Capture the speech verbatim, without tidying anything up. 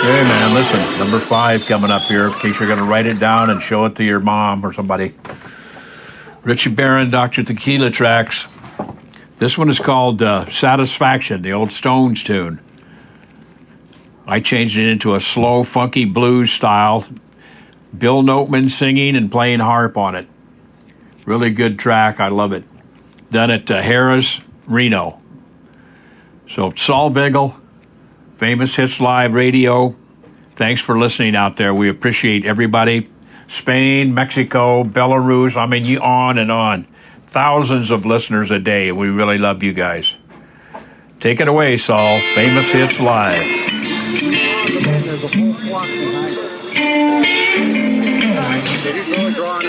Hey, man, listen, number five coming up here, in case you're going to write it down and show it to your mom or somebody. Richie Barron, Doctor Tequila tracks. This one is called uh, Satisfaction, the old Stones tune. I changed it into a slow, funky blues style. Bill Noteman singing and playing harp on it. Really good track. I love it. Done at uh, Harrah's, Reno. So Saul Vigil, Famous Hits Live Radio. Thanks for listening out there. We appreciate everybody. Spain, Mexico, Belarus. I mean, you on and on. Thousands of listeners a day. We really love you guys. Take it away, Saul. Famous Hits Live. There's a whole flock behind us. They didn't really draw on